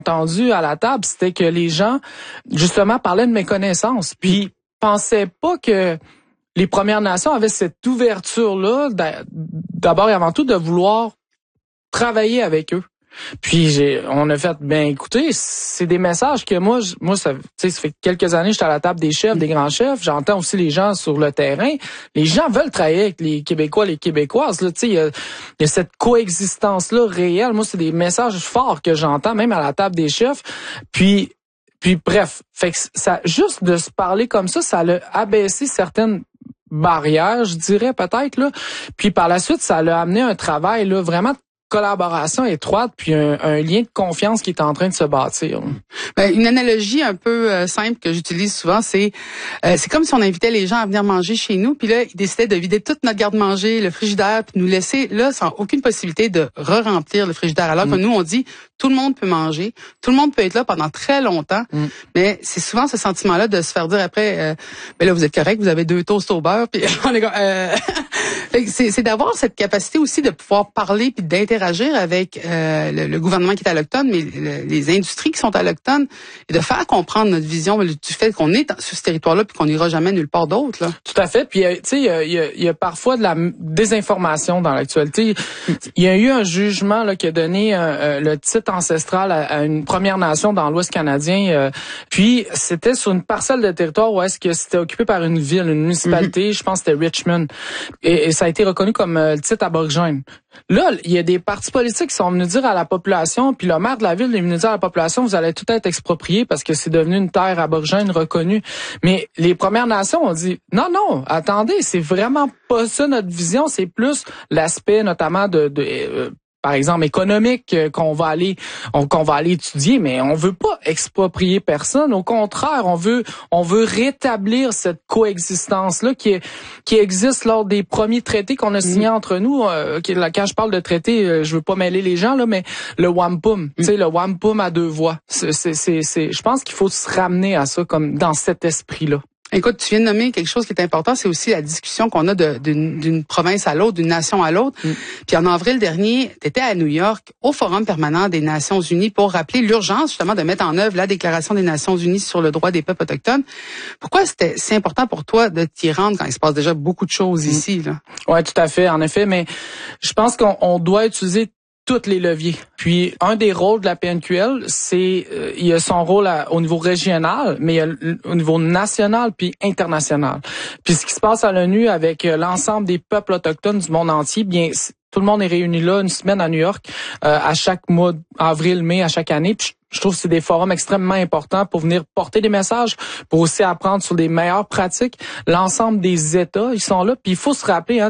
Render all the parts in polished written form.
entendu à la table, c'était que les gens, justement, parlaient de méconnaissance, puis pensaient pas que les Premières Nations avaient cette ouverture-là, d'abord et avant tout, de vouloir travailler avec eux. Puis on a fait, ben écoutez, c'est des messages que moi ça fait quelques années que j'étais à la table des chefs, des grands chefs. J'entends aussi les gens sur le terrain. Les gens veulent travailler avec les Québécois, les Québécoises. Là, il y a cette coexistence-là réelle. Moi, c'est des messages forts que j'entends, même à la table des chefs. Puis bref, fait que ça, juste de se parler comme ça a abaissé certaines barrières, je dirais peut-être là. Puis par la suite, ça l'a amené un travail là vraiment collaboration étroite puis un lien de confiance qui est en train de se bâtir. Ben, une analogie un peu simple que j'utilise souvent, c'est comme si on invitait les gens à venir manger chez nous, puis là ils décidaient de vider toute notre garde-manger, le frigidaire, puis nous laisser là sans aucune possibilité de re-remplir le frigidaire. Alors que nous on dit tout le monde peut manger, tout le monde peut être là pendant très longtemps, mais c'est souvent ce sentiment-là de se faire dire après, ben là vous êtes correct, vous avez 2 toasts au beurre, puis on est c'est d'avoir cette capacité aussi de pouvoir parler puis d'interagir avec le gouvernement qui est alloctone, mais les industries qui sont allochtones, et de faire comprendre notre vision du fait qu'on est sur ce territoire-là puis qu'on n'ira jamais nulle part d'autre. Là. Tout à fait. Puis tu sais, il y a parfois de la désinformation dans l'actualité. Il y a eu un jugement là qui a donné le titre ancestral à une Première Nation dans l'Ouest canadien. Puis c'était sur une parcelle de territoire où est-ce que c'était occupé par une ville, une municipalité. Je pense que c'était Richmond. Et ça a été reconnu comme le titre aborigène. Là, il y a des partis politiques qui sont venus dire à la population, puis le maire de la ville est venu dire à la population, vous allez tout être exproprié parce que c'est devenu une terre aborigène reconnue. Mais les Premières Nations ont dit, non, attendez, c'est vraiment pas ça notre vision, c'est plus l'aspect notamment par exemple économique qu'on va aller étudier, mais on veut pas exproprier personne. Au contraire, on veut rétablir cette coexistence là qui existe lors des premiers traités qu'on a signés entre nous. Quand je parle de traités, je veux pas mêler les gens là, mais le wampum, tu sais, le wampum à 2 voix. Je pense qu'il faut se ramener à ça comme dans cet esprit là. Écoute, tu viens de nommer quelque chose qui est important, c'est aussi la discussion qu'on a d'une province à l'autre, d'une nation à l'autre. Puis en avril dernier, tu étais à New York au Forum permanent des Nations Unies pour rappeler l'urgence justement de mettre en œuvre la Déclaration des Nations Unies sur le droit des peuples autochtones. Pourquoi c'était si important pour toi de t'y rendre quand il se passe déjà beaucoup de choses ici, là? Ouais, tout à fait, en effet, mais je pense qu'on doit utiliser tous les leviers. Puis un des rôles de la PNQL, c'est il y a son rôle au niveau régional, mais il y a au niveau national puis international. Puis ce qui se passe à l'ONU avec l'ensemble des peuples autochtones du monde entier, bien tout le monde est réuni là une semaine à New York à chaque mois avril, mai à chaque année. Puis je trouve que c'est des forums extrêmement importants pour venir porter des messages, pour aussi apprendre sur les meilleures pratiques. L'ensemble des États, ils sont là. Puis il faut se rappeler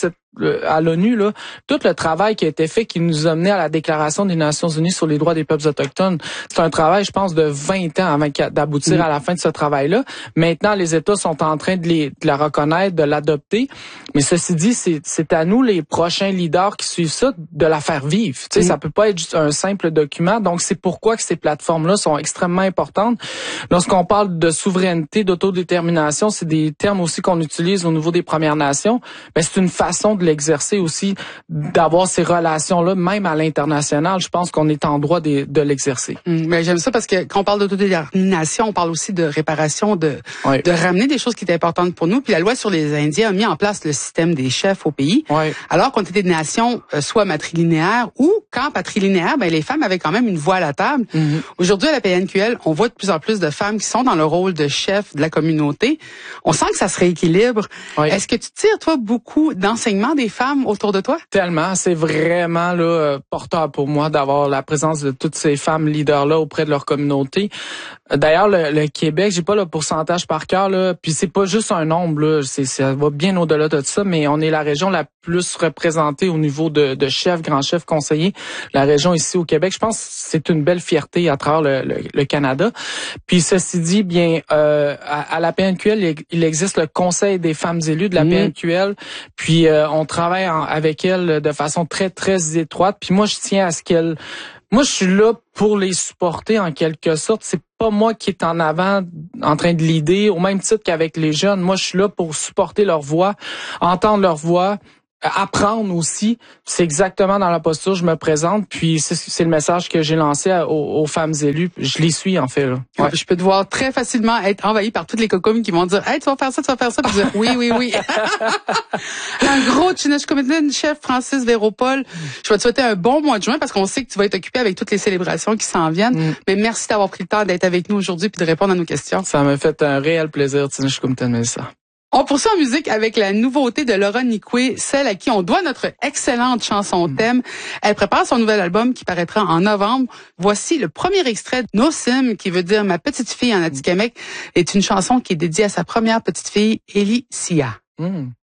à l'ONU, là, tout le travail qui a été fait qui nous a mené à la Déclaration des Nations Unies sur les droits des peuples autochtones. C'est un travail, je pense, de 20 ans avant d'aboutir à la fin de ce travail-là. Maintenant, les États sont en train de la reconnaître, de l'adopter. Mais ceci dit, c'est à nous, les prochains leaders qui suivent ça, de la faire vivre. Tu sais, ça peut pas être juste un simple document. Donc, c'est pourquoi que ces plateformes-là sont extrêmement importantes. Lorsqu'on parle de souveraineté, d'autodétermination, c'est des termes aussi qu'on utilise au niveau des Premières Nations. Ben, c'est une façon de l'exercer aussi, d'avoir ces relations-là, même à l'international. Je pense qu'on est en droit de l'exercer. Mais j'aime ça parce que quand on parle d'autodétermination, on parle aussi de réparation, de ramener des choses qui étaient importantes pour nous. Puis la loi sur les Indiens a mis en place le système des chefs au pays. Alors qu'on était des nations soit matrilinéaires ou quand patrilinéaires, ben les femmes avaient quand même une voix à la table. Aujourd'hui, à la PNQL, on voit de plus en plus de femmes qui sont dans le rôle de chef de la communauté. On sent que ça se rééquilibre. Est-ce que tu tires, toi, beaucoup d'enseignements des femmes autour de toi? Tellement. C'est vraiment là porteur pour moi d'avoir la présence de toutes ces femmes leaders-là auprès de leur communauté. D'ailleurs, le Québec, j'ai pas le pourcentage par cœur, là, puis c'est pas juste un nombre, là, ça va bien au-delà de ça, mais on est la région la plus représentée au niveau de chefs, grands chefs, conseillers. La région ici au Québec, je pense que c'est une belle fierté à travers le Canada. Puis ceci dit, bien, à la PNQL, il existe le Conseil des femmes élues de la PNQL, puis on travaille avec elles de façon très, très étroite. Puis moi, je tiens à ce qu'elles... Moi, je suis là pour les supporter en quelque sorte. C'est pas moi qui est en avant, en train de l'idée, au même titre qu'avec les jeunes. Moi, je suis là pour supporter leur voix, entendre leur voix, apprendre aussi. C'est exactement dans la posture je me présente, puis c'est le message que j'ai lancé aux femmes élues. Je les suis, en fait. Là. Ouais. Je peux te voir très facilement être envahi par toutes les cocomines qui vont dire « Hey, tu vas faire ça, puis dire « Oui, oui, oui. » Un gros Teenage Commitment, chef Francis Véropol. Je vais te souhaiter un bon mois de juin parce qu'on sait que tu vas être occupé avec toutes les célébrations qui s'en viennent. Mais merci d'avoir pris le temps d'être avec nous aujourd'hui puis de répondre à nos questions. Ça m'a fait un réel plaisir, Teenage Commitment, Mélissa. On poursuit en musique avec la nouveauté de Laura Nicoué, celle à qui on doit notre excellente chanson thème. Elle prépare son nouvel album qui paraîtra en novembre. Voici le premier extrait de No Sim, qui veut dire ma petite fille en Atikamekw, est une chanson qui est dédiée à sa première petite fille, Ellie Sia.